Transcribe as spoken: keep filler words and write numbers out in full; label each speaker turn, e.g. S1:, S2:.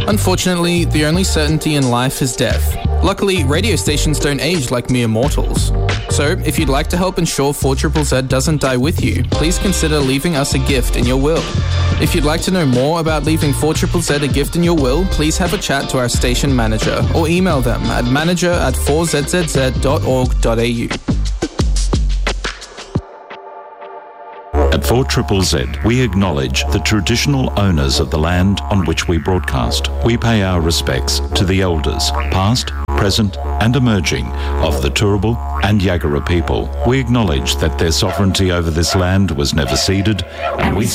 S1: Unfortunately, the only certainty in life is death. Luckily, radio stations don't age like mere mortals. So, if you'd like to help ensure four Z Z Z doesn't die with you, please consider leaving us a gift in your will. If you'd like to know more about leaving four Z Z Z a gift in your will, please have a chat to our station manager or email them at manager at four z z z dot org dot a u.
S2: At four Z Z Z, we acknowledge the traditional owners of the land on which we broadcast. We pay our respects to the elders, past, present and emerging, of the Turrbal and Yagara people. We acknowledge that their sovereignty over this land was never ceded, and we